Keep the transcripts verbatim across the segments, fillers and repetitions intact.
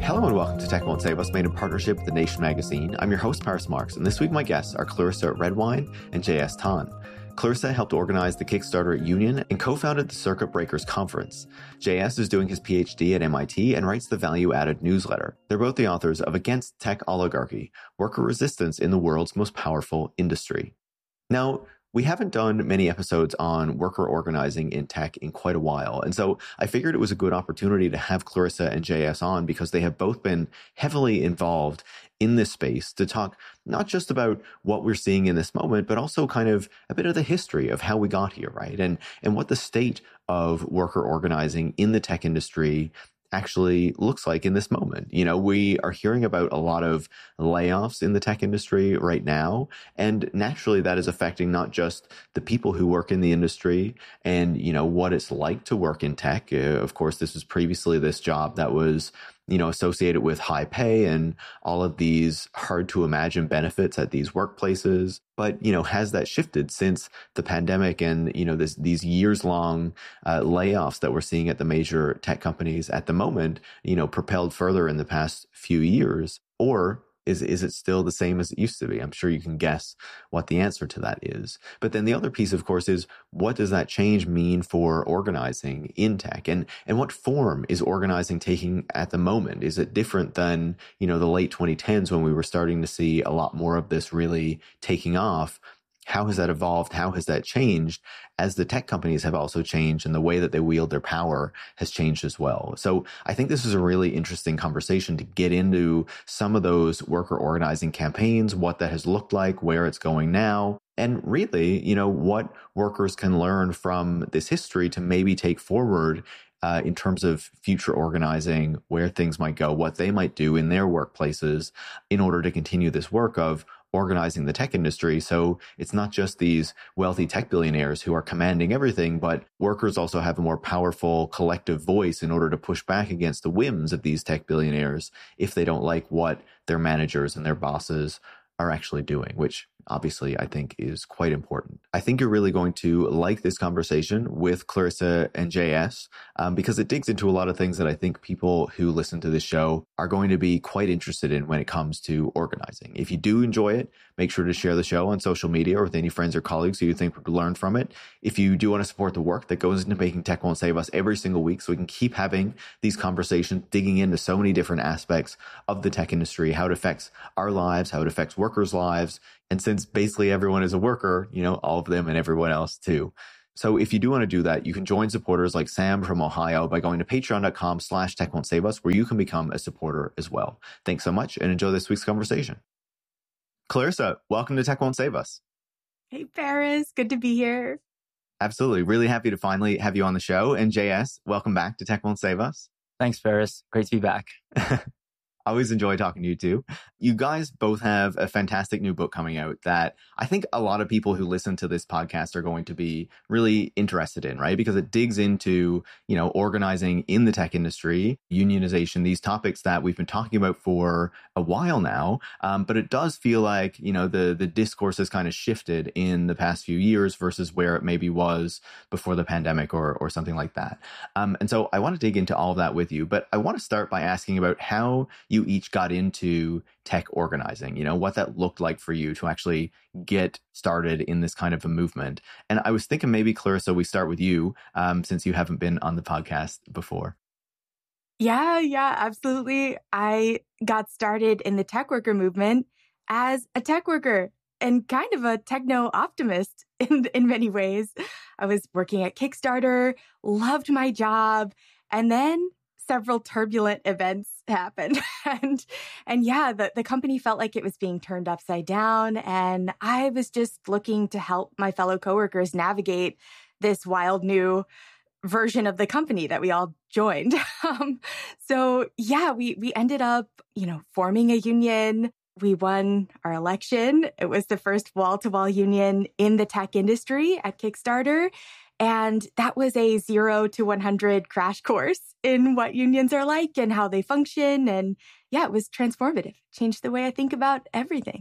Hello and welcome to Tech Won't Save Us, made in partnership with The Nation magazine. I'm your host, Paris Marks, and this week my guests are Clarissa Redwine and J S Tan. Clarissa helped organize the Kickstarter Union and co-founded the Circuit Breakers Conference. J S is doing his P H D at M I T and writes the Value Added newsletter. They're both the authors of Against Tech Oligarchy, Worker Resistance in the World's Most Powerful Industry. Now, we haven't done many episodes on worker organizing in tech in quite a while. And so I figured it was a good opportunity to have Clarissa and J S on because they have both been heavily involved in this space to talk not just about what we're seeing in this moment, but also kind of a bit of the history of how we got here, right? And, and what the state of worker organizing in the tech industry actually looks like in this moment. You know, we are hearing about a lot of layoffs in the tech industry right now. And naturally, that is affecting not just the people who work in the industry and, you know, what it's like to work in tech. Uh, of course, this was previously this job that was, you know, associated with high pay and all of these hard to imagine benefits at these workplaces. But, you know, has that shifted since the pandemic and, you know, this, these years long uh, layoffs that we're seeing at the major tech companies at the moment, you know, propelled further in the past few years? Or Is is it still the same as it used to be? I'm sure you can guess what the answer to that is. But then the other piece, of course, is what does that change mean for organizing in tech? And and what form is organizing taking at the moment? Is it different than, you know, the late twenty tens when we were starting to see a lot more of this really taking off? How has that evolved? How has that changed as the tech companies have also changed and the way that they wield their power has changed as well? So I think this is a really interesting conversation to get into some of those worker organizing campaigns, what that has looked like, where it's going now, and really, you know, what workers can learn from this history to maybe take forward Uh, in terms of future organizing, where things might go, what they might do in their workplaces in order to continue this work of organizing the tech industry. So it's not just these wealthy tech billionaires who are commanding everything, but workers also have a more powerful collective voice in order to push back against the whims of these tech billionaires if they don't like what their managers and their bosses are actually doing, which obviously I think is quite important. I think you're really going to like this conversation with Clarissa and J S um, because it digs into a lot of things that I think people who listen to this show are going to be quite interested in when it comes to organizing. If you do enjoy it, make sure to share the show on social media or with any friends or colleagues who you think would learn from it. If you do want to support the work that goes into making Tech Won't Save Us every single week so we can keep having these conversations, digging into so many different aspects of the tech industry, how it affects our lives, how it affects workers' lives. And since basically everyone is a worker, you know, all of them and everyone else too. So if you do want to do that, you can join supporters like Sam from Ohio by going to patreon.com slash tech won't save us, where you can become a supporter as well. Thanks so much and enjoy this week's conversation. Clarissa, welcome to Tech Won't Save Us. Hey, Paris. Good to be here. Absolutely. Really happy to finally have you on the show. And J S, welcome back to Tech Won't Save Us. Thanks, Paris. Great to be back. I always enjoy talking to you too. You guys both have a fantastic new book coming out that I think a lot of people who listen to this podcast are going to be really interested in, right? Because it digs into, you know, organizing in the tech industry, unionization, these topics that we've been talking about for a while now. Um, but it does feel like, you know, the, the discourse has kind of shifted in the past few years versus where it maybe was before the pandemic or, or something like that. Um, and so I want to dig into all of that with you, but I want to start by asking about how you each got into tech organizing, you know, what that looked like for you to actually get started in this kind of a movement. And I was thinking maybe, Clarissa, we start with you, um, since you haven't been on the podcast before. Yeah, yeah, absolutely. I got started in the tech worker movement as a tech worker and kind of a techno optimist in, in many ways. I was working at Kickstarter, loved my job, and then several turbulent events happened. and and yeah, the, the company felt like it was being turned upside down. And I was just looking to help my fellow coworkers navigate this wild new version of the company that we all joined. um, so yeah, we we ended up, you know, forming a union. We won our election. It was the first wall-to-wall union in the tech industry at Kickstarter. And that was a zero to one hundred crash course in what unions are like and how they function. And yeah, it was transformative. Changed the way I think about everything.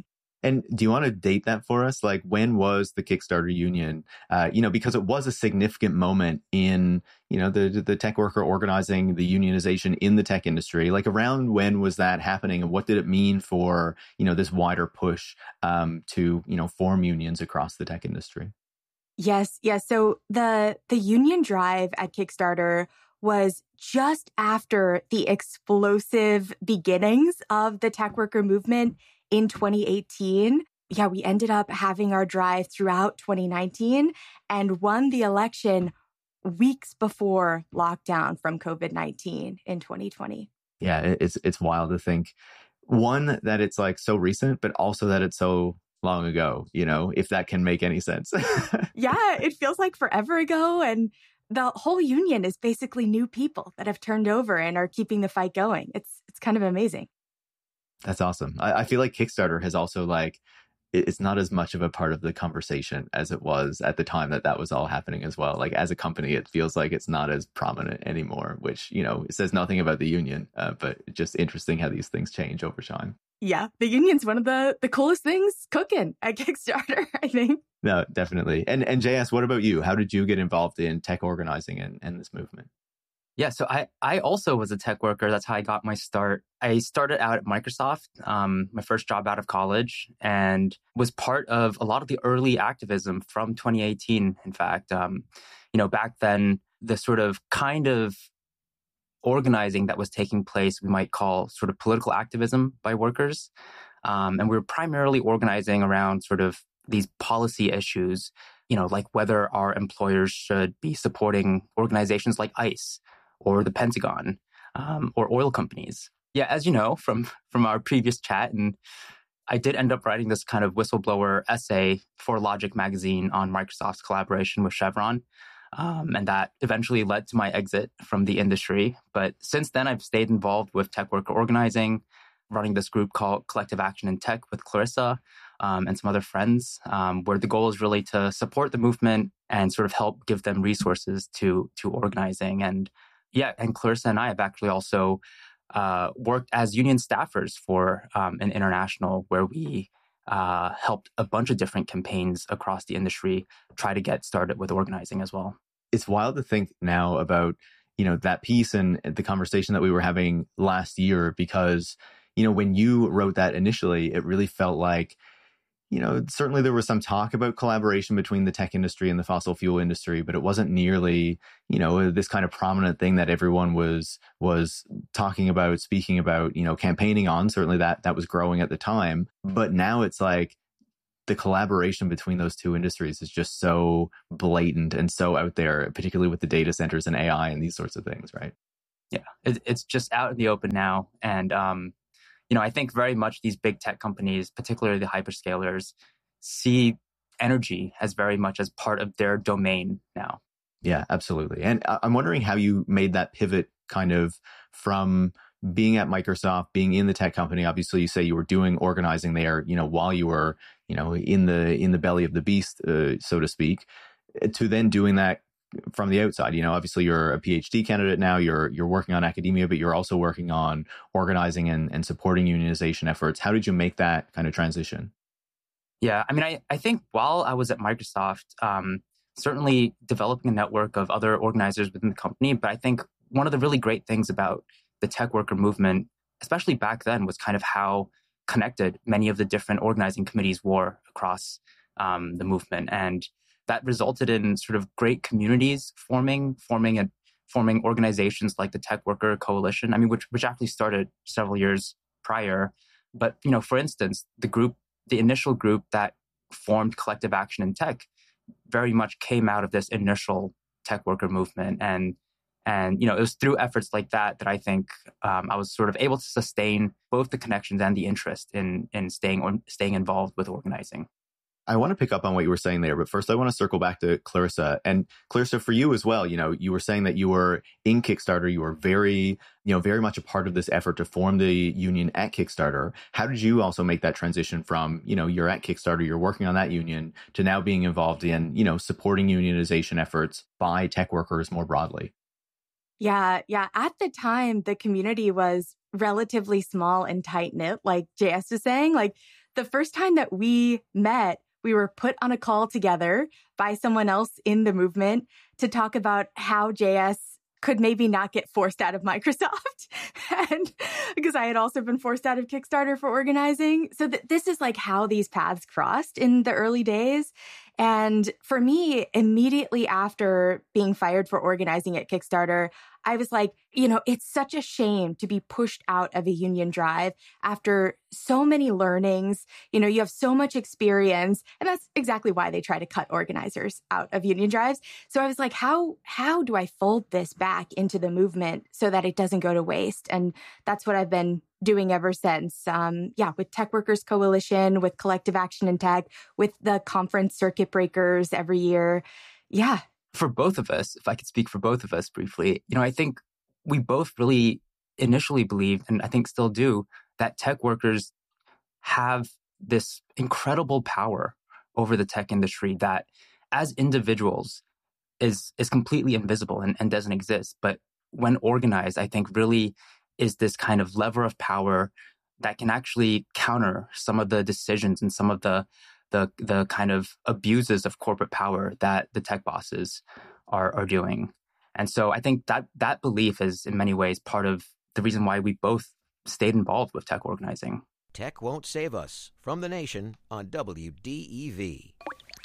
And do you want to date that for us? Like, when was the Kickstarter union? Uh, you know, because it was a significant moment in, you know, the the tech worker organizing, the unionization in the tech industry. Like, around when was that happening, and what did it mean for, you know, this wider push um, to, you know, form unions across the tech industry? Yes, yes. So the the union drive at Kickstarter was just after the explosive beginnings of the tech worker movement in twenty eighteen. Yeah, we ended up having our drive throughout twenty nineteen and won the election weeks before lockdown from COVID nineteen in twenty twenty. Yeah, it's it's wild to think, one, that it's like so recent, but also that it's so long ago, you know, if that can make any sense. Yeah, it feels like forever ago. And the whole union is basically new people that have turned over and are keeping the fight going. It's it's kind of amazing. That's awesome. I, I feel like Kickstarter has also, like, it's not as much of a part of the conversation as it was at the time that that was all happening as well. Like, as a company, it feels like it's not as prominent anymore, which, you know, it says nothing about the union, uh, but it's just interesting how these things change over time. Yeah, the union's one of the, the coolest things cooking at Kickstarter, I think. No, definitely. And and J S, what about you? How did you get involved in tech organizing and, and this movement? Yeah, so I, I also was a tech worker. That's how I got my start. I started out at Microsoft, um, my first job out of college, and was part of a lot of the early activism from twenty eighteen, in fact. Um, you know, back then, the sort of kind of organizing that was taking place, we might call sort of political activism by workers. Um, and we were primarily organizing around sort of these policy issues, you know, like whether our employers should be supporting organizations like ICE or the Pentagon, um, or oil companies. Yeah, as you know from from our previous chat, and I did end up writing this kind of whistleblower essay for Logic magazine on Microsoft's collaboration with Chevron. Um, and that eventually led to my exit from the industry. But since then, I've stayed involved with tech worker organizing, running this group called Collective Action in Tech with Clarissa um, and some other friends, um, where the goal is really to support the movement and sort of help give them resources to to organizing. And yeah, and Clarissa and I have actually also uh, worked as union staffers for um, an international where we uh, helped a bunch of different campaigns across the industry try to get started with organizing as well. It's wild to think now about, you know, that piece and the conversation that we were having last year, because, you know, when you wrote that initially, it really felt like, you know, certainly there was some talk about collaboration between the tech industry and the fossil fuel industry, but it wasn't nearly, you know, this kind of prominent thing that everyone was was talking about, speaking about, you know, campaigning on. Certainly that that was growing at the time. But now it's like the collaboration between those two industries is just so blatant and so out there, particularly with the data centers and A I and these sorts of things, right? Yeah, it, it's just out in the open now. And, um, you know, I think very much these big tech companies, particularly the hyperscalers, see energy as very much as part of their domain now. Yeah, absolutely. And I'm wondering how you made that pivot kind of from being at Microsoft, being in the tech company. Obviously, you say you were doing organizing there, you know, while you were, you know, in the in the belly of the beast, uh, so to speak, to then doing that from the outside. You know, obviously you're a PhD candidate now, you're you're working on academia, but you're also working on organizing and, and supporting unionization efforts. How did you make that kind of transition? Yeah, I mean, I, I think while I was at Microsoft, um, certainly developing a network of other organizers within the company, but I think one of the really great things about the tech worker movement, especially back then, was kind of how connected many of the different organizing committees were across um, the movement. And that resulted in sort of great communities forming, forming and forming organizations like the Tech Worker Coalition. I mean, which which actually started several years prior. But, you know, for instance, the group, the initial group that formed Collective Action in Tech very much came out of this initial tech worker movement. And, and you know, it was through efforts like that that I think um, I was sort of able to sustain both the connections and the interest in in staying or staying involved with organizing. I want to pick up on what you were saying there, but first I want to circle back to Clarissa. And Clarissa, for you as well, you know, you were saying that you were in Kickstarter, you were very, you know, very much a part of this effort to form the union at Kickstarter. How did you also make that transition from, you know, you're at Kickstarter, you're working on that union, to now being involved in, you know, supporting unionization efforts by tech workers more broadly? Yeah, yeah. At the time, the community was relatively small and tight-knit, like J S was saying. Like, the first time that we met, we were put on a call together by someone else in the movement to talk about how J S could maybe not get forced out of Microsoft. And because I had also been forced out of Kickstarter for organizing. So th- this is like how these paths crossed in the early days. And for me, immediately after being fired for organizing at Kickstarter, I was like, you know, it's such a shame to be pushed out of a union drive after so many learnings. You know, you have so much experience, and that's exactly why they try to cut organizers out of union drives. So I was like, how, how do I fold this back into the movement so that it doesn't go to waste? And that's what I've been doing ever since. Um, yeah, with Tech Workers Coalition, with Collective Action in Tech, with the conference Circuit Breakers every year. Yeah. For both of us, if I could speak for both of us briefly, you know, I think we both really initially believed, and I think still do, that tech workers have this incredible power over the tech industry that as individuals is is completely invisible and, and doesn't exist. But when organized, I think really is this kind of lever of power that can actually counter some of the decisions and some of the the the kind of abuses of corporate power that the tech bosses are are doing. And so I think that that belief is in many ways part of the reason why we both stayed involved with tech organizing. Tech Won't Save Us, from The Nation on W D E V.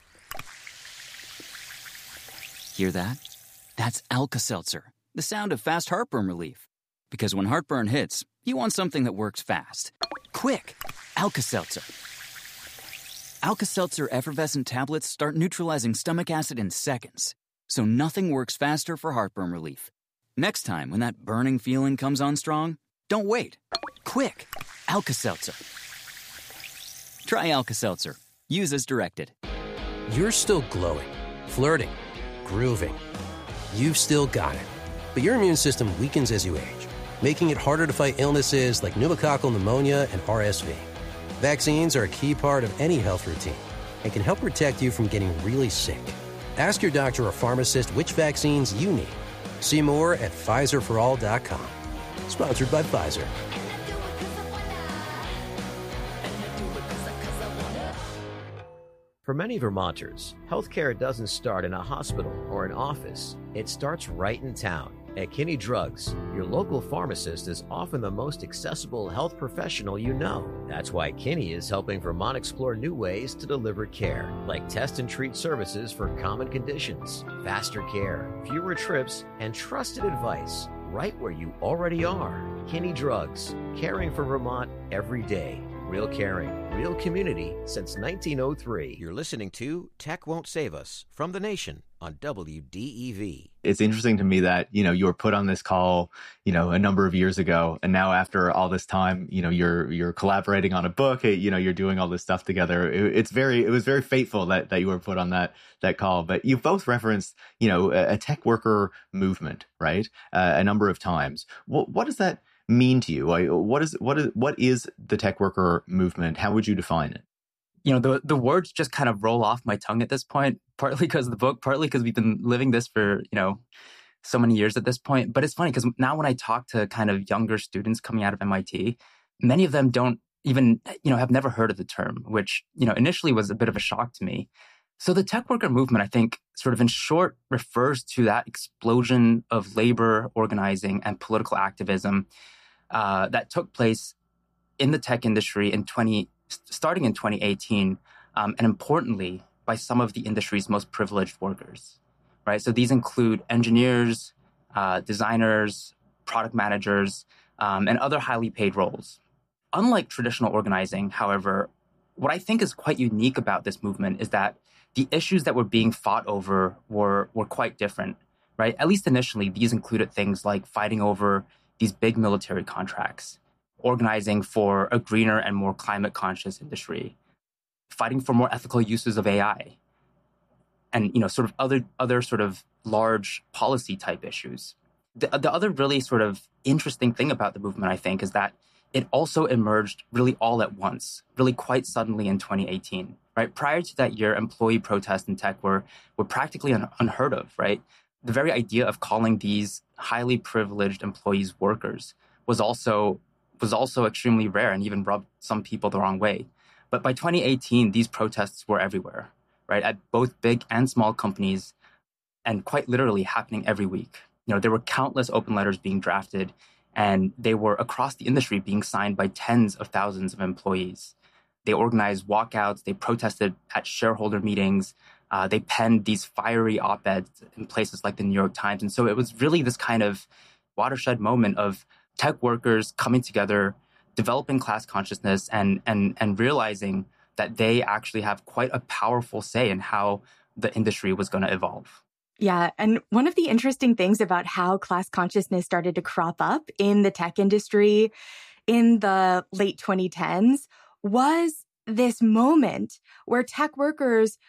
Hear that? That's Alka-Seltzer, the sound of fast heartburn relief. Because when heartburn hits, you want something that works fast. Quick! Alka-Seltzer. Alka-Seltzer effervescent tablets start neutralizing stomach acid in seconds, so nothing works faster for heartburn relief. Next time, when that burning feeling comes on strong, don't wait. Quick! Alka-Seltzer. Try Alka-Seltzer. Use as directed. You're still glowing, flirting, grooving. You've still got it. But your immune system weakens as you age, making it harder to fight illnesses like pneumococcal pneumonia and R S V. Vaccines are a key part of any health routine and can help protect you from getting really sick. Ask your doctor or pharmacist which vaccines you need. See more at Pfizer for all dot com. Sponsored by Pfizer. For many Vermonters, healthcare doesn't start in a hospital or an office. It starts right in town. At Kinney Drugs, your local pharmacist is often the most accessible health professional you know. That's why Kinney is helping Vermont explore new ways to deliver care, like test and treat services for common conditions, faster care, fewer trips, and trusted advice right where you already are. Kinney Drugs, caring for Vermont every day. Real caring, real community since nineteen oh three. You're listening to Tech Won't Save Us, from The Nation on W D E V. It's interesting to me that, you know, you were put on this call, you know, a number of years ago. And now after all this time, you know, you're you're collaborating on a book, you know, you're doing all this stuff together. It, it's very, it was very fateful that, that you were put on that that call. But you both referenced, you know, a, a tech worker movement, right? Uh, a number of times. What, what does that mean to you? Like, what is what is what is the tech worker movement? How would you define it? You know, the the words just kind of roll off my tongue at this point, partly because of the book, partly because we've been living this for, you know, so many years at this point. But it's funny because now when I talk to kind of younger students coming out of M I T, many of them don't even, you know, have never heard of the term, which, you know, initially was a bit of a shock to me. So the tech worker movement, I think, sort of in short, refers to that explosion of labor organizing and political activism uh, that took place in the tech industry in twenty starting in twenty eighteen, um, and importantly, by some of the industry's most privileged workers, right? So these include engineers, uh, designers, product managers, um, and other highly paid roles. Unlike traditional organizing, however, what I think is quite unique about this movement is that the issues that were being fought over were, were quite different, right? At least initially, these included things like fighting over these big military contracts, organizing for a greener and more climate-conscious industry, fighting for more ethical uses of A I, and, you know, sort of other other sort of large policy type issues. The, the other really sort of interesting thing about the movement, I think, is that it also emerged really all at once, really quite suddenly in twenty eighteen, right? Prior to that year, employee protests in tech were, were practically un- unheard of, right? The very idea of calling these highly privileged employees workers was also was also extremely rare and even rubbed some people the wrong way. But by twenty eighteen, these protests were everywhere, right? At both big and small companies, and quite literally happening every week. You know, there were countless open letters being drafted, and they were across the industry being signed by tens of thousands of employees. They organized walkouts, they protested at shareholder meetings, uh, they penned these fiery op-eds in places like the New York Times. And so it was really this kind of watershed moment of tech workers coming together, developing class consciousness, and and and realizing that they actually have quite a powerful say in how the industry was going to evolve. Yeah. And one of the interesting things about how class consciousness started to crop up in the tech industry in the late twenty tens was this moment where tech workers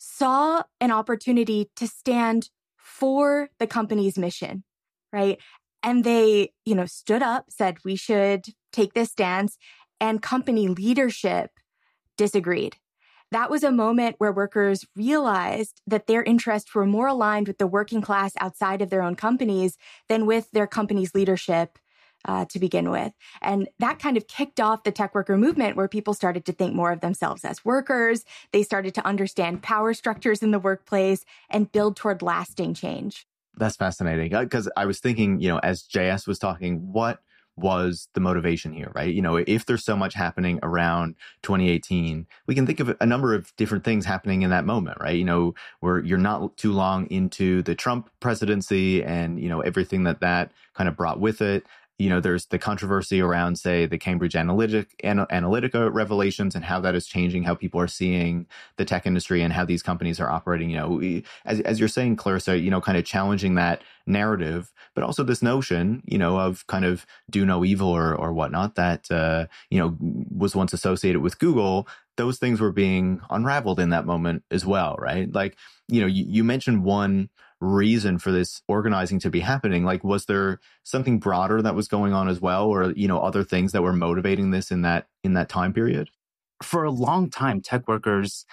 saw an opportunity to stand for the company's mission, right? And they, you know, stood up, said we should take this stance, and company leadership disagreed. That was a moment where workers realized that their interests were more aligned with the working class outside of their own companies than with their company's leadership uh, to begin with. And that kind of kicked off the tech worker movement, where people started to think more of themselves as workers. They started to understand power structures in the workplace and build toward lasting change. That's fascinating, because I was thinking, you know, as J S was talking, what was the motivation here, right? You know, if there's so much happening around twenty eighteen, we can think of a number of different things happening in that moment, right? You know, where you're not too long into the Trump presidency and, you know, everything that that kind of brought with it. You know, there's the controversy around, say, the Cambridge Analytic, Analytica revelations and how that is changing how people are seeing the tech industry and how these companies are operating. You know, we, as, as you're saying, Clarissa, you know, kind of challenging that narrative, but also this notion, you know, of kind of do no evil or, or whatnot that, uh, you know, was once associated with Google. Those things were being unraveled in that moment as well, right? Like, you know, you, you mentioned one reason for this organizing to be happening. Like, was there something broader that was going on as well, or, you know, other things that were motivating this in that in that time period? For a long time, tech workers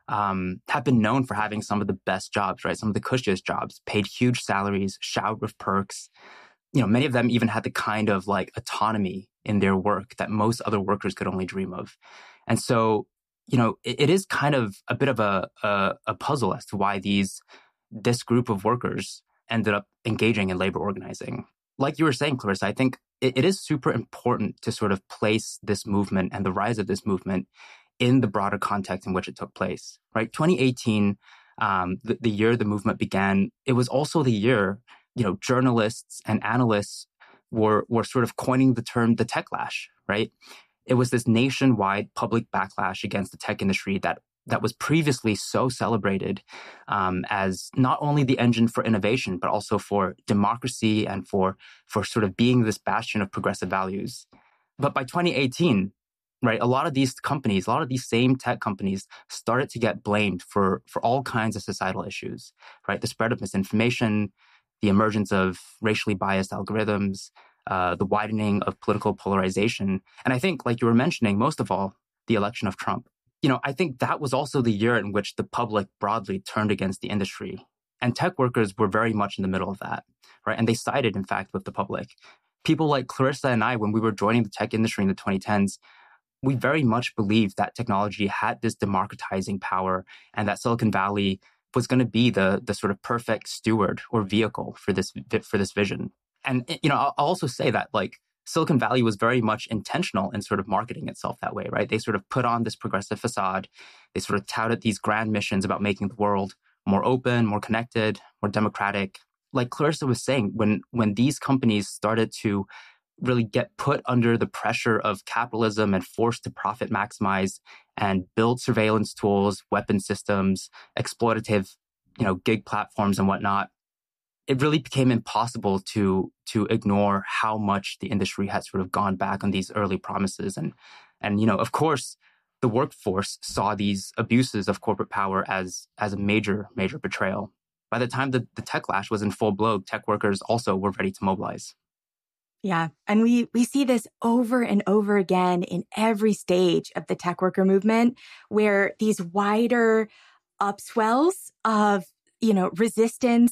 um, have been known for having some of the best jobs, right? Some of the cushiest jobs, paid huge salaries, showered with perks. You know, many of them even had the kind of like autonomy in their work that most other workers could only dream of. And so, you know, it, it is kind of a bit of a, a, a puzzle as to why these this group of workers ended up engaging in labor organizing. Like you were saying, Clarissa, I think it, it is super important to sort of place this movement and the rise of this movement in the broader context in which it took place, right? twenty eighteen, um, the, the year the movement began, it was also the year, you know, journalists and analysts were, were sort of coining the term the techlash, right? It was this nationwide public backlash against the tech industry that that was previously so celebrated um, as not only the engine for innovation, but also for democracy and for for sort of being this bastion of progressive values. But by twenty eighteen, right, a lot of these companies, a lot of these same tech companies started to get blamed for for all kinds of societal issues, right? The spread of misinformation, the emergence of racially biased algorithms, uh, the widening of political polarization. And I think, like you were mentioning, most of all, the election of Trump. You know, I think that was also the year in which the public broadly turned against the industry. And tech workers were very much in the middle of that, right? And they sided, in fact, with the public. People like Clarissa and I, when we were joining the tech industry in the twenty tens, we very much believed that technology had this democratizing power and that Silicon Valley was going to be the, the sort of perfect steward or vehicle for this, for this vision. And, you know, I'll also say that, like, Silicon Valley was very much intentional in sort of marketing itself that way, right? They sort of put on this progressive facade. They sort of touted these grand missions about making the world more open, more connected, more democratic. Like Clarissa was saying, when when these companies started to really get put under the pressure of capitalism and forced to profit maximize and build surveillance tools, weapon systems, exploitative, you know, gig platforms and whatnot, it really became impossible to to ignore how much the industry had sort of gone back on these early promises. And, and you know, of course, the workforce saw these abuses of corporate power as, as a major, major betrayal. By the time the, the techlash was in full blow, tech workers also were ready to mobilize. Yeah. And we, we see this over and over again in every stage of the tech worker movement, where these wider upswells of, you know, resistance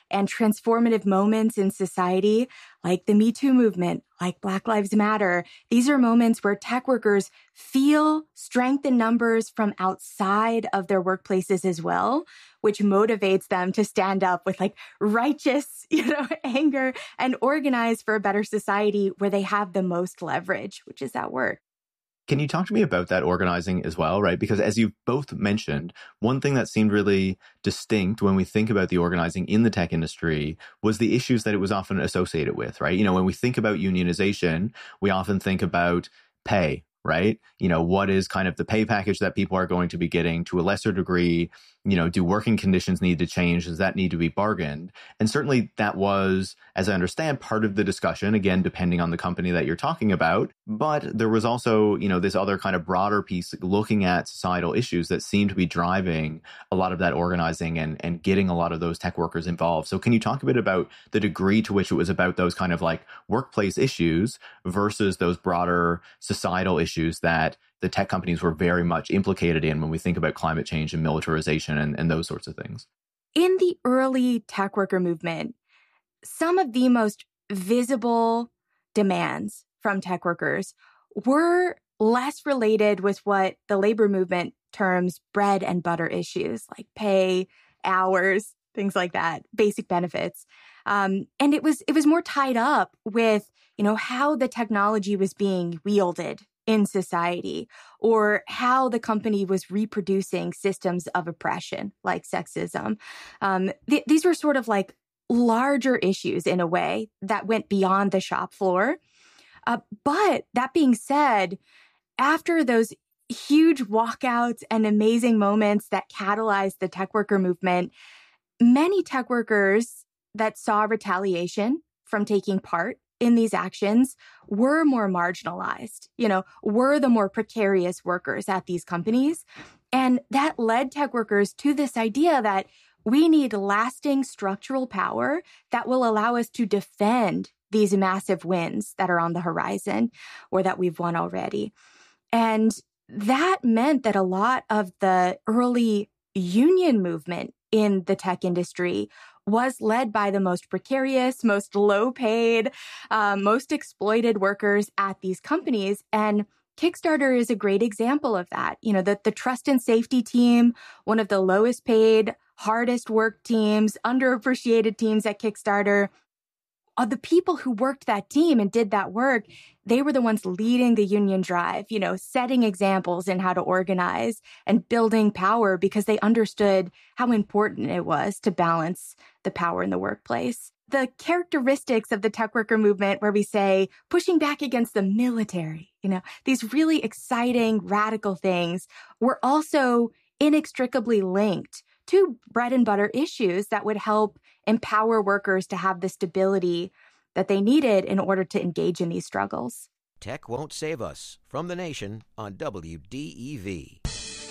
and transformative moments in society, like the Me Too movement, like Black Lives Matter. These are moments where tech workers feel strength in numbers from outside of their workplaces as well, which motivates them to stand up with like righteous, you know, anger and organize for a better society where they have the most leverage, which is at work. Can you talk to me about that organizing as well, right? Because as you've both mentioned, one thing that seemed really distinct when we think about the organizing in the tech industry was the issues that it was often associated with, right? You know, when we think about unionization, we often think about pay, right? You know, what is kind of the pay package that people are going to be getting to a lesser degree? You know, do working conditions need to change? Does that need to be bargained? And certainly that was, as I understand, part of the discussion, again, depending on the company that you're talking about. But there was also, you know, this other kind of broader piece looking at societal issues that seemed to be driving a lot of that organizing and, and getting a lot of those tech workers involved. So can you talk a bit about the degree to which it was about those kind of like workplace issues versus those broader societal issues that the tech companies were very much implicated in when we think about climate change and militarization and, and those sorts of things? In the early tech worker movement, some of the most visible demands from tech workers were less related with what the labor movement terms bread and butter issues, like pay, hours, things like that, basic benefits. Um, and it was it was more tied up with, you know, how the technology was being wielded in society, or how the company was reproducing systems of oppression like sexism. Um, th- these were sort of like larger issues in a way that went beyond the shop floor. Uh, but that being said, after those huge walkouts and amazing moments that catalyzed the tech worker movement, many tech workers that saw retaliation from taking part in these actions were more marginalized, you know, were the more precarious workers at these companies. And that led tech workers to this idea that we need lasting structural power that will allow us to defend these massive wins that are on the horizon or that we've won already. And that meant that a lot of the early union movement in the tech industry was led by the most precarious, most low-paid, uh, most exploited workers at these companies. And Kickstarter is a great example of that. You know, the, the trust and safety team, one of the lowest paid, hardest work teams, underappreciated teams at Kickstarter. Uh, the people who worked that team and did that work, they were the ones leading the union drive, you know, setting examples in how to organize and building power because they understood how important it was to balance the power in the workplace. The characteristics of the tech worker movement where we say pushing back against the military, you know, these really exciting, radical things were also inextricably linked to bread and butter issues that would help empower workers to have the stability that they needed in order to engage in these struggles. Tech Won't Save Us, from The Nation on W D E V.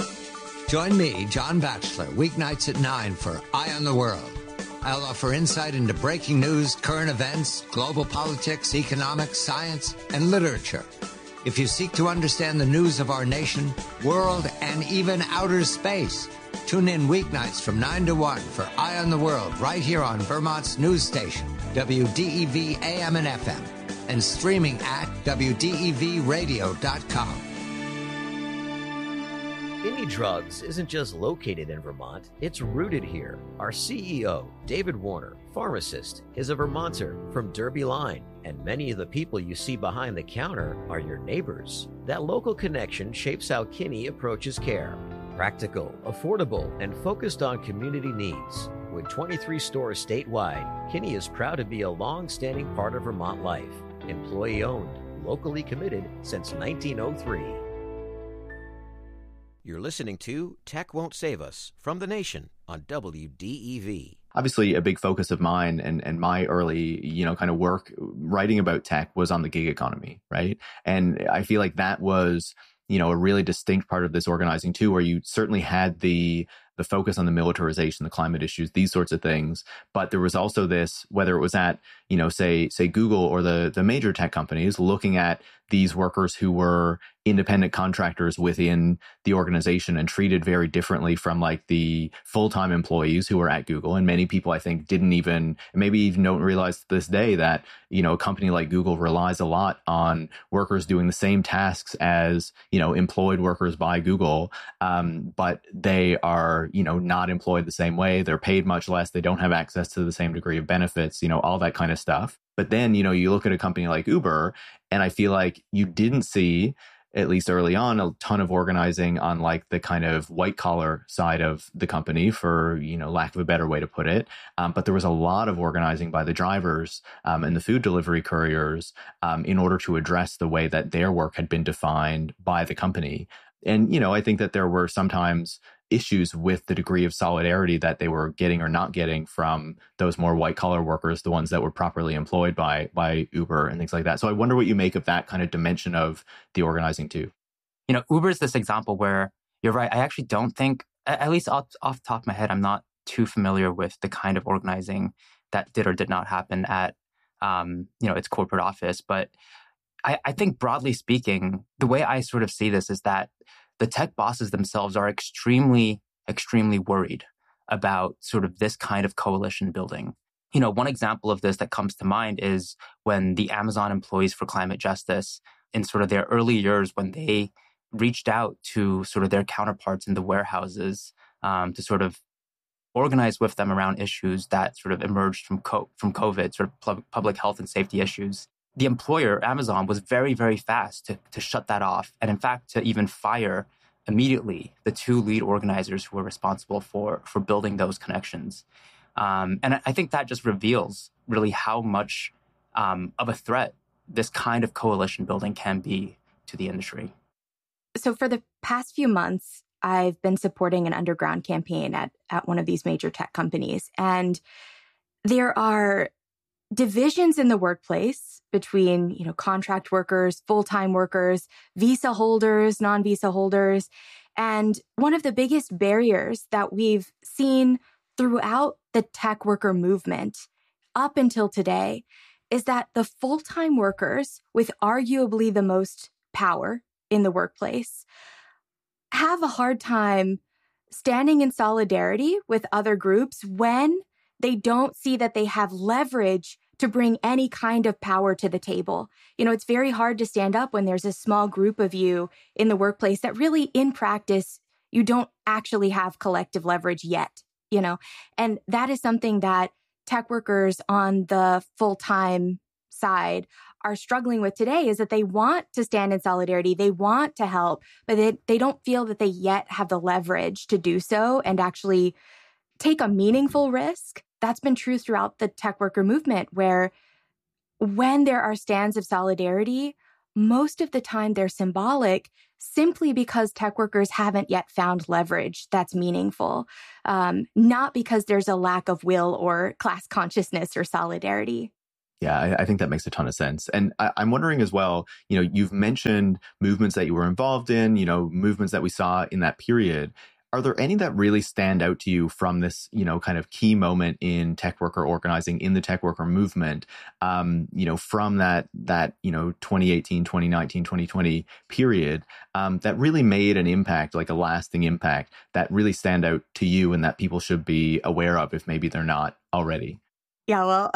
Join me, John Batchelor, weeknights at nine for Eye on the World. I'll offer insight into breaking news, current events, global politics, economics, science, and literature. If you seek to understand the news of our nation, world, and even outer space, tune in weeknights from nine to one for Eye on the World right here on Vermont's news station, W D E V A M and F M, and streaming at W D E V radio dot com. Kinney Drugs isn't just located in Vermont, it's rooted here. Our C E O, David Warner, pharmacist, is a Vermonter from Derby Line, and many of the people you see behind the counter are your neighbors. That local connection shapes how Kinney approaches care. Practical, affordable, and focused on community needs. With twenty-three stores statewide, Kinney is proud to be a long-standing part of Vermont life. Employee-owned, locally committed since nineteen oh three. You're listening to Tech Won't Save Us, from The Nation on W D E V. Obviously, a big focus of mine and, and my early, you know, kind of work writing about tech was on the gig economy, right? And I feel like that was, you know, a really distinct part of this organizing too, where you certainly had the the focus on the militarization, the climate issues, these sorts of things. But there was also this, whether it was at, you know, say, say Google or the, the major tech companies, looking at these workers who were independent contractors within the organization and treated very differently from like the full-time employees who were at Google. And many people, I think, didn't even, maybe even don't realize to this day that, you know, a company like Google relies a lot on workers doing the same tasks as, you know, employed workers by Google. Um, but they are, you know, not employed the same way. They're paid much less. They don't have access to the same degree of benefits, you know, all that kind of stuff. But then, you know, you look at a company like Uber, and I feel like you didn't see, at least early on, a ton of organizing on like the kind of white collar side of the company, for, you know, lack of a better way to put it. Um, but there was a lot of organizing by the drivers um, and the food delivery couriers um, in order to address the way that their work had been defined by the company. And, you know, I think that there were sometimes issues with the degree of solidarity that they were getting or not getting from those more white collar workers, the ones that were properly employed by by Uber and things like that. So I wonder what you make of that kind of dimension of the organizing too. You know, Uber is this example where you're right. I actually don't think, at least off, off the top of my head, I'm not too familiar with the kind of organizing that did or did not happen at, um, you know, its corporate office. But I, I think broadly speaking, the way I sort of see this is that the tech bosses themselves are extremely, extremely worried about sort of this kind of coalition building. You know, one example of this that comes to mind is when the Amazon Employees for Climate Justice, in sort of their early years, when they reached out to sort of their counterparts in the warehouses um, to sort of organize with them around issues that sort of emerged from co- from COVID, sort of pub- public health and safety issues. The employer, Amazon, was very, very fast to, to shut that off. And in fact, to even fire immediately the two lead organizers who were responsible for, for building those connections. Um, and I think that just reveals really how much um, of a threat this kind of coalition building can be to the industry. So for the past few months, I've been supporting an underground campaign at, at one of these major tech companies. And there are divisions in the workplace between, you know, contract workers, full-time workers, visa holders, non-visa holders. And one of the biggest barriers that we've seen throughout the tech worker movement up until today is that the full-time workers with arguably the most power in the workplace have a hard time standing in solidarity with other groups when they don't see that they have leverage to bring any kind of power to the table. You know, it's very hard to stand up when there's a small group of you in the workplace that really, in practice, you don't actually have collective leverage yet, you know? And that is something that tech workers on the full-time side are struggling with today, is that they want to stand in solidarity, they want to help, but they, they don't feel that they yet have the leverage to do so and actually take a meaningful risk. That's been true throughout the tech worker movement, where when there are stands of solidarity, most of the time they're symbolic simply because tech workers haven't yet found leverage that's meaningful, um, not because there's a lack of will or class consciousness or solidarity. Yeah, I, I think that makes a ton of sense. And I, I'm wondering as well, you know, you've mentioned movements that you were involved in, you know, movements that we saw in that period. Are there any that really stand out to you from this, you know, kind of key moment in tech worker organizing, in the tech worker movement, um, you know, from that, that, you know, twenty eighteen, twenty nineteen, twenty twenty period um, that really made an impact, like a lasting impact that really stand out to you and that people should be aware of if maybe they're not already? Yeah, well,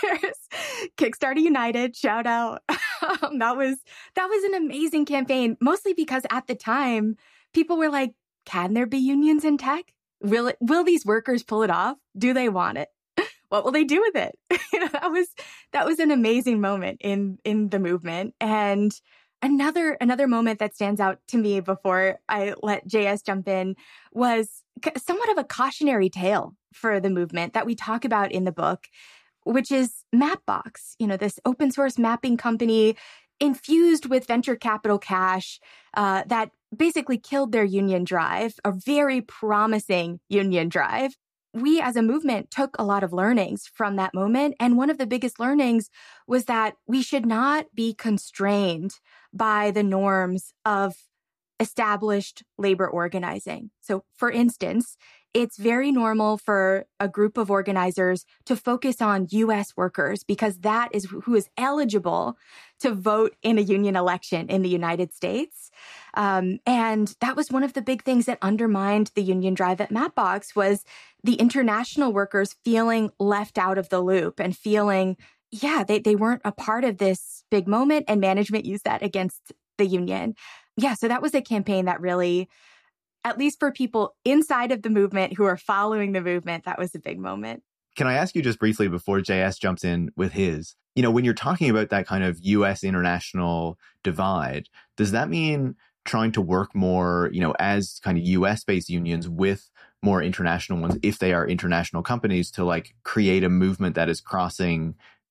Kickstarter United, shout out. um, that was that was an amazing campaign, mostly because at the time, people were like, can there be unions in tech? Will it, will these workers pull it off? Do they want it? What will they do with it? You know, that was that was an amazing moment in in the movement. And another another moment that stands out to me before I let J S jump in was somewhat of a cautionary tale for the movement that we talk about in the book, which is Mapbox, you know, this open source mapping company infused with venture capital cash uh, that basically killed their union drive, a very promising union drive. We as a movement took a lot of learnings from that moment. And one of the biggest learnings was that we should not be constrained by the norms of established labor organizing. So for instance, it's very normal for a group of organizers to focus on U S workers because that is who is eligible to vote in a union election in the United States. Um, and that was one of the big things that undermined the union drive at Mapbox was the international workers feeling left out of the loop and feeling, yeah, they, they weren't a part of this big moment, and management used that against the union. Yeah, so that was a campaign that really, at least for people inside of the movement who are following the movement, that was a big moment. Can I ask you just briefly before J S jumps in with his, you know, when you're talking about that kind of U S international divide, does that mean trying to work more, you know, as kind of U S-based unions with more international ones, if they are international companies, to like create a movement that is crossing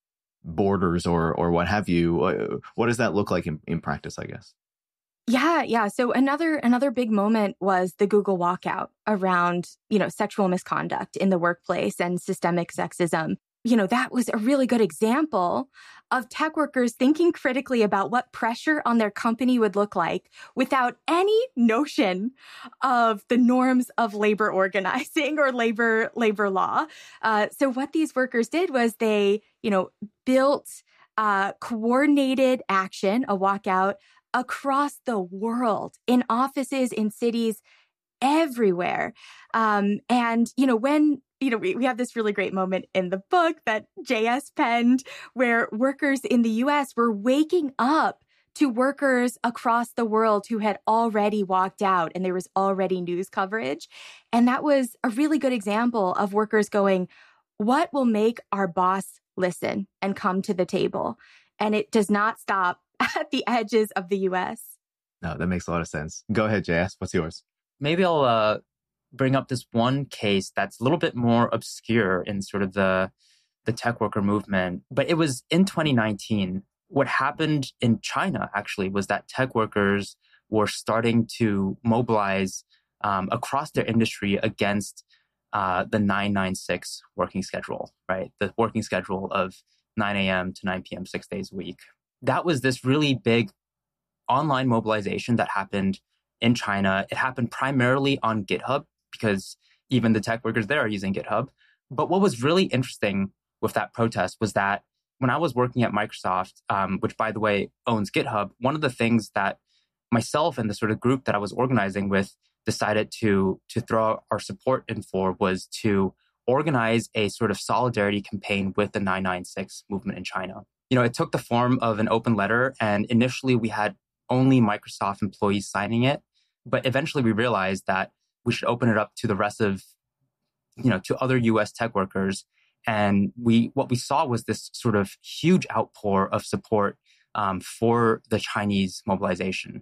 borders or or what have you? What does that look like in, in practice, I guess? Yeah, yeah. So another another big moment was the Google walkout around, you know, sexual misconduct in the workplace and systemic sexism. You know, that was a really good example of tech workers thinking critically about what pressure on their company would look like without any notion of the norms of labor organizing or labor labor law. Uh, so what these workers did was they, you know, built uh, coordinated action, a walkout, across the world, in offices, in cities, everywhere. Um, and, you know, when, you know, we, we have this really great moment in the book that J S penned where workers in the U S were waking up to workers across the world who had already walked out, and there was already news coverage. And that was a really good example of workers going, what will make our boss listen and come to the table? And it does not stop at the edges of the U S. No, that makes a lot of sense. Go ahead, J S. What's yours? Maybe I'll uh, bring up this one case that's a little bit more obscure in sort of the the tech worker movement. But it was in twenty nineteen. What happened in China, actually, was that tech workers were starting to mobilize um, across their industry against uh, the nine nine six working schedule, right? The working schedule of nine a.m. to nine p.m., six days a week. That was this really big online mobilization that happened in China. It happened primarily on GitHub because even the tech workers there are using GitHub. But what was really interesting with that protest was that when I was working at Microsoft, um, which by the way owns GitHub, one of the things that myself and the sort of group that I was organizing with decided to, to throw our support in for was to organize a sort of solidarity campaign with the nine nine six movement in China. You know, it took the form of an open letter, and initially we had only Microsoft employees signing it. But eventually we realized that we should open it up to the rest of, you know, to other U S tech workers. And we, what we saw was this sort of huge outpour of support um, for the Chinese mobilization.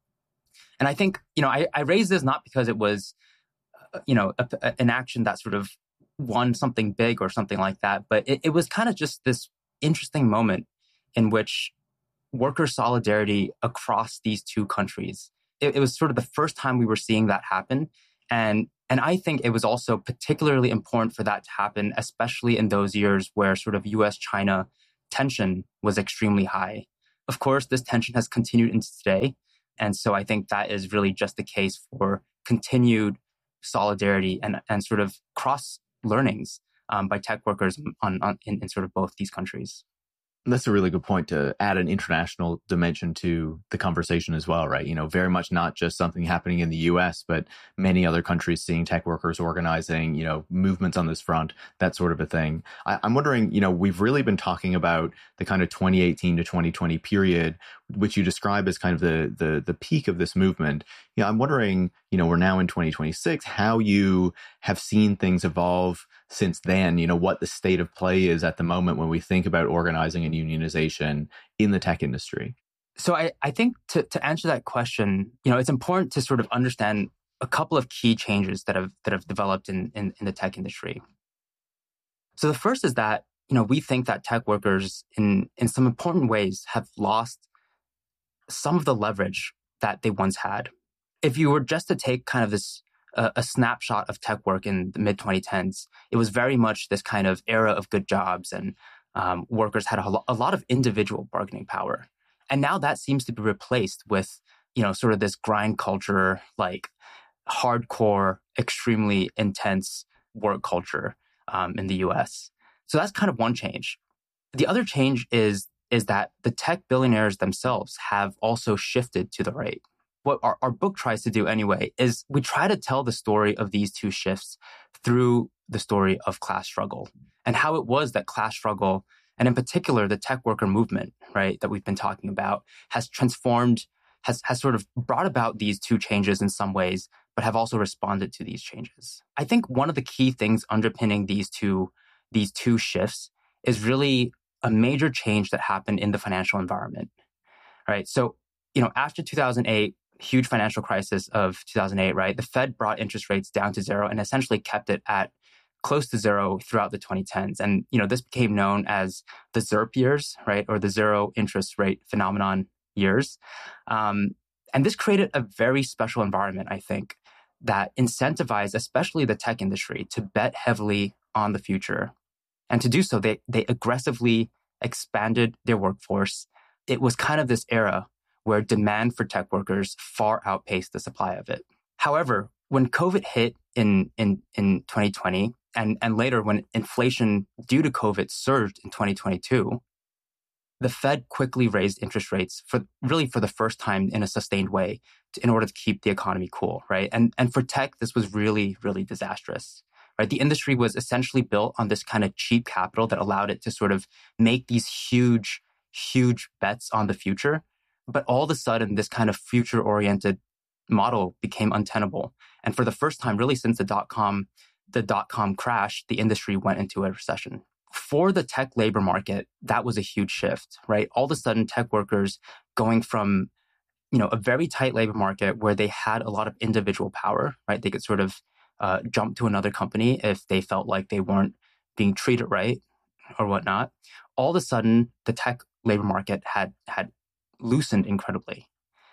And I think, you know, I, I raised this not because it was, uh, you know, a, a, an action that sort of won something big or something like that, but it, it was kind of just this interesting moment in which worker solidarity across these two countries. It, it was sort of the first time we were seeing that happen. And, and I think it was also particularly important for that to happen, especially in those years where sort of U S China tension was extremely high. Of course, this tension has continued into today. And so I think that is really just the case for continued solidarity and, and sort of cross learnings um, by tech workers on, on in, in sort of both these countries. That's a really good point, to add an international dimension to the conversation as well, right? You know, very much not just something happening in the U S, but many other countries seeing tech workers organizing, you know, movements on this front, that sort of a thing. I, I'm wondering, you know, we've really been talking about the kind of twenty eighteen to twenty twenty period, which you describe as kind of the the the peak of this movement. You know, I'm wondering, you know, we're now in twenty twenty-six, how you have seen things evolve since then, you know, what the state of play is at the moment when we think about organizing and unionization in the tech industry. So I, I think to, to answer that question, you know, it's important to sort of understand a couple of key changes that have that have developed in, in, in the tech industry. So the first is that, you know, we think that tech workers in, in some important ways have lost some of the leverage that they once had. If you were just to take kind of this uh, a snapshot of tech work in the mid twenty tens, it was very much this kind of era of good jobs, and um, workers had a, lo- a lot of individual bargaining power. And now that seems to be replaced with, you know, sort of this grind culture, like hardcore, extremely intense work culture um, in the U S. So that's kind of one change. The other change is, is that the tech billionaires themselves have also shifted to the right. What our, our book tries to do anyway is we try to tell the story of these two shifts through the story of class struggle and how it was that class struggle, and in particular, the tech worker movement, right, that we've been talking about, has transformed, has, has sort of brought about these two changes in some ways, but have also responded to these changes. I think one of the key things underpinning these two, these two shifts is really a major change that happened in the financial environment, right? So, you know, after two thousand eight, huge financial crisis of two thousand eight, right? The Fed brought interest rates down to zero and essentially kept it at close to zero throughout the twenty tens. And, you know, this became known as the ZIRP years, right? Or the zero interest rate phenomenon years. Um, and this created a very special environment, I think, that incentivized, especially the tech industry, to bet heavily on the future. And to do so, they, they aggressively expanded their workforce. It was kind of this era where demand for tech workers far outpaced the supply of it. However, when COVID hit in, in, in twenty twenty, and, and later when inflation due to COVID surged in twenty twenty-two, the Fed quickly raised interest rates for really for the first time in a sustained way to, in order to keep the economy cool, right? And, and for tech, this was really, really disastrous, right? The industry was essentially built on this kind of cheap capital that allowed it to sort of make these huge, huge bets on the future. But all of a sudden, this kind of future-oriented model became untenable. And for the first time, really since the dot-com, the dot-com crash, the industry went into a recession. For the tech labor market, that was a huge shift, right? All of a sudden, tech workers going from, you know, a very tight labor market where they had a lot of individual power, right? They could sort of uh, jump to another company if they felt like they weren't being treated right or whatnot. All of a sudden, the tech labor market had had loosened incredibly.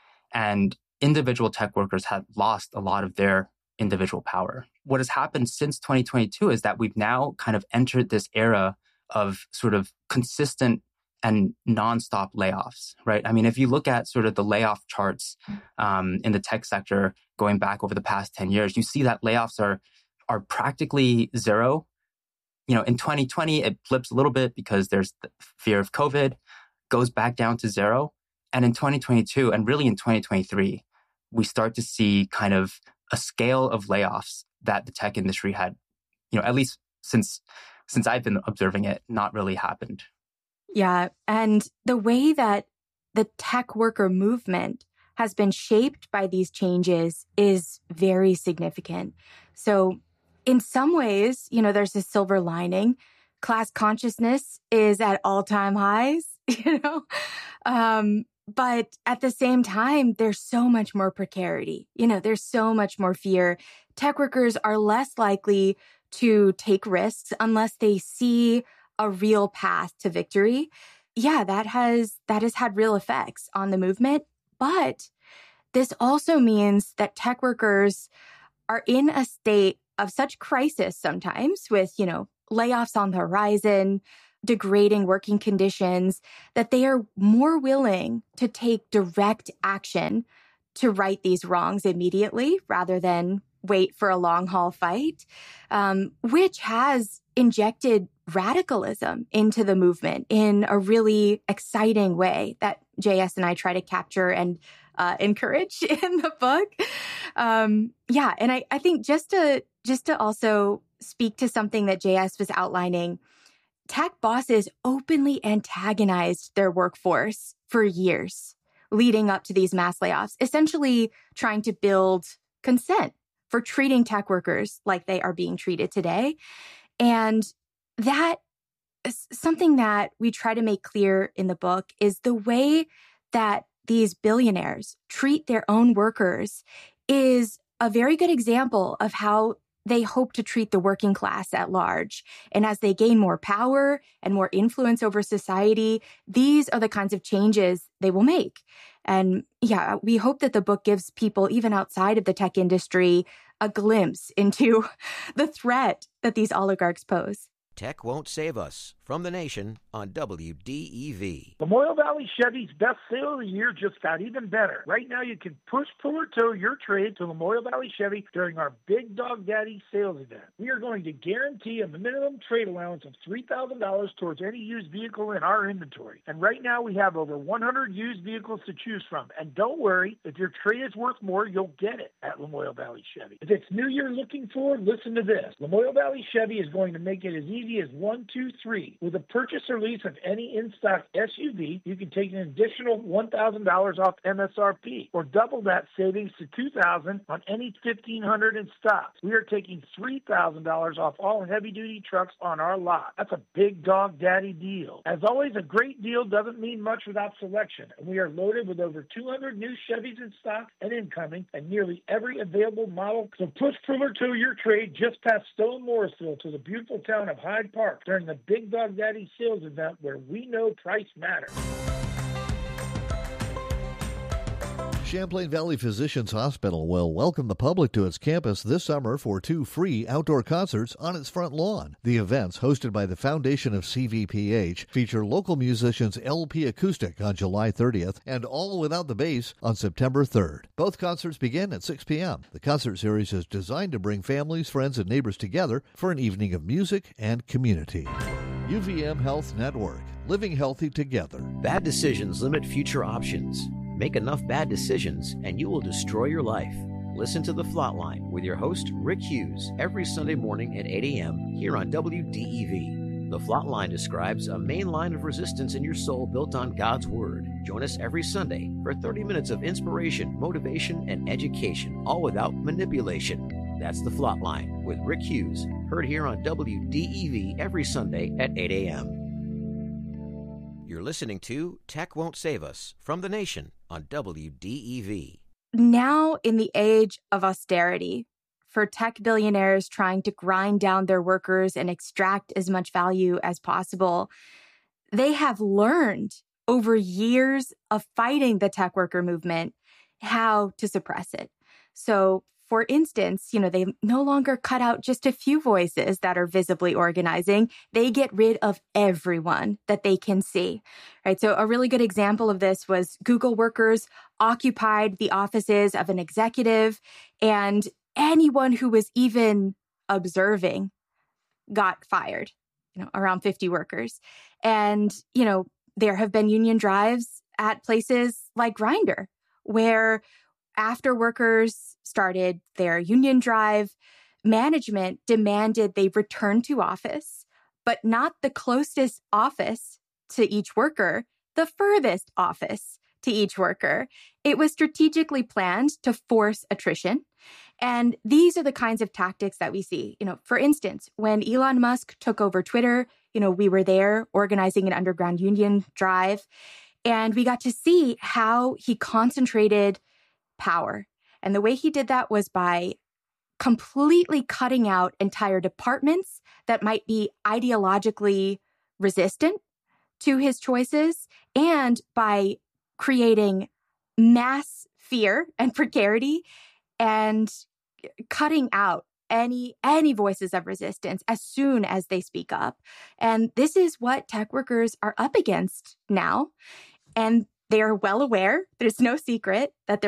And individual tech workers had lost a lot of their individual power. What has happened since twenty twenty-two is that we've now kind of entered this era of sort of consistent and nonstop layoffs, right? I mean, if you look at sort of the layoff charts um, in the tech sector going back over the past ten years, you see that layoffs are are practically zero. You know, in twenty twenty, it flips a little bit because there's the fear of COVID, goes back down to zero. And in twenty twenty-two, and really in twenty twenty-three, we start to see kind of a scale of layoffs that the tech industry had, you know, at least since since I've been observing it, not really happened. Yeah. And the way that the tech worker movement has been shaped by these changes is very significant. So in some ways, you know, there's a silver lining. Class consciousness is at all-time highs, you know, um, but at the same time, there's so much more precarity. You know, there's so much more fear. Tech workers are less likely to take risks unless they see a real path to victory. Yeah, that has that has had real effects on the movement. But this also means that tech workers are in a state of such crisis sometimes with, you know, layoffs on the horizon, degrading working conditions, that they are more willing to take direct action to right these wrongs immediately rather than wait for a long haul fight, um, which has injected radicalism into the movement in a really exciting way that J S and I try to capture and uh, encourage in the book. Um, yeah, and I, I think just to just to also speak to something that J S was outlining, tech bosses openly antagonized their workforce for years leading up to these mass layoffs, essentially trying to build consent for treating tech workers like they are being treated today. And that is something that we try to make clear in the book is the way that these billionaires treat their own workers is a very good example of how they hope to treat the working class at large. And as they gain more power and more influence over society, these are the kinds of changes they will make. And yeah, we hope that the book gives people, even outside of the tech industry, a glimpse into the threat that these oligarchs pose. Tech won't save us. from the Nation on W D E V. Lamoille Valley Chevy's best sale of the year just got even better. Right now, you can push, pull, or tow your trade to Lamoille Valley Chevy during our Big Dog Daddy sales event. We are going to guarantee a minimum trade allowance of three thousand dollars towards any used vehicle in our inventory. And right now, we have over one hundred used vehicles to choose from. And don't worry, if your trade is worth more, you'll get it at Lamoille Valley Chevy. If it's new you're looking for, listen to this. Lamoille Valley Chevy is going to make it as easy as one, two, three. With a purchase or lease of any in-stock S U V, you can take an additional one thousand dollars off M S R P, or double that savings to two thousand dollars on any fifteen hundred in stock. We are taking three thousand dollars off all heavy-duty trucks on our lot. That's a Big Dog Daddy deal. As always, a great deal doesn't mean much without selection, and we are loaded with over two hundred new Chevys in stock and incoming, and nearly every available model. So push, pull, or tow your trade just past Stone Morrisville to the beautiful town of Hyde Park during the Big Dog Daddy sales event, where we know price matters. Champlain Valley Physicians Hospital will welcome the public to its campus this summer for two free outdoor concerts on its front lawn. The events, hosted by the Foundation of C V P H, feature local musicians L P Acoustic on July thirtieth and All Without the Bass on September third. Both concerts begin at six p.m. The concert series is designed to bring families, friends, and neighbors together for an evening of music and community. U V M Health Network, living healthy together. Bad decisions limit future options. Make enough bad decisions, and you will destroy your life. Listen to The Flatline with your host, Rick Hughes, every Sunday morning at eight a.m. here on W D E V. The Flatline describes a main line of resistance in your soul built on God's Word. Join us every Sunday for thirty minutes of inspiration, motivation, and education, all without manipulation. That's The Flatline with Rick Hughes, heard here on W D E V every Sunday at eight a.m. You're listening to Tech Won't Save Us from the Nation on W D E V. Now, in the age of austerity, for tech billionaires trying to grind down their workers and extract as much value as possible, they have learned over years of fighting the tech worker movement how to suppress it. So, for instance, you know, they no longer cut out just a few voices that are visibly organizing. They get rid of everyone that they can see, right? So a really good example of this was Google workers occupied the offices of an executive, and anyone who was even observing got fired, you know, around fifty workers. And, you know, there have been union drives at places like Grindr, where after workers started their union drive, management demanded they return to office, but not the closest office to each worker, the furthest office to each worker. It was strategically planned to force attrition. And these are the kinds of tactics that we see. You know, for instance, when Elon Musk took over Twitter, you know, we were there organizing an underground union drive, and we got to see how he concentrated power. And the way he did that was by completely cutting out entire departments that might be ideologically resistant to his choices, and by creating mass fear and precarity and cutting out any any voices of resistance as soon as they speak up. And this is what tech workers are up against now. And they are well aware, there's no secret, that they're